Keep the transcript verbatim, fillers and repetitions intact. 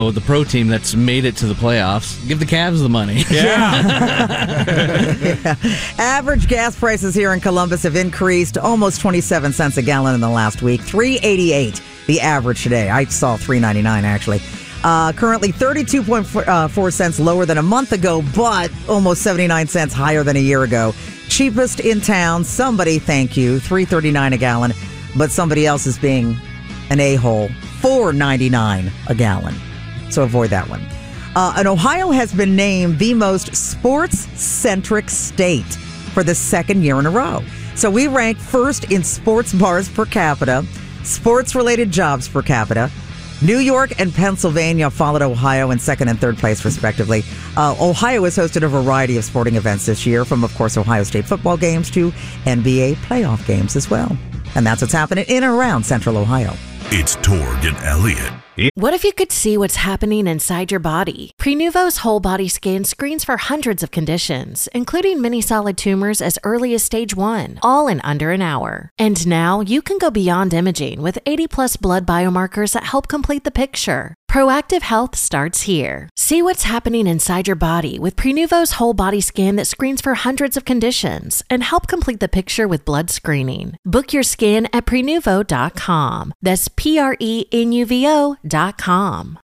Oh, the pro team that's made it to the playoffs. Give the Cavs the money. Yeah. yeah. Average gas prices here in Columbus have increased almost twenty-seven cents a gallon in the last week. three eighty-eight the average today. I saw three ninety-nine actually. Uh, currently thirty-two point four cents lower than a month ago, but almost seventy-nine cents higher than a year ago. Cheapest in town. Somebody, thank you, three thirty-nine a gallon, but somebody else is being an a-hole. four ninety-nine a gallon. So avoid that one. Uh, and Ohio has been named the most sports-centric state for the second year in a row. So we rank first in sports bars per capita, sports-related jobs per capita. New York and Pennsylvania followed Ohio in second and third place, respectively. Uh, Ohio has hosted a variety of sporting events this year, from, of course, Ohio State football games to N B A playoff games as well. And that's what's happening in and around Central Ohio. It's Torg and Elliott. What if you could see what's happening inside your body? Prenuvo's whole body scan screens for hundreds of conditions, including many solid tumors as early as stage one, all in under an hour. And now you can go beyond imaging with eighty plus blood biomarkers that help complete the picture. Proactive health starts here. See what's happening inside your body with Prenuvo's whole body scan that screens for hundreds of conditions and help complete the picture with blood screening. Book your scan at prenuvo dot com. That's P R E N U V O dot com.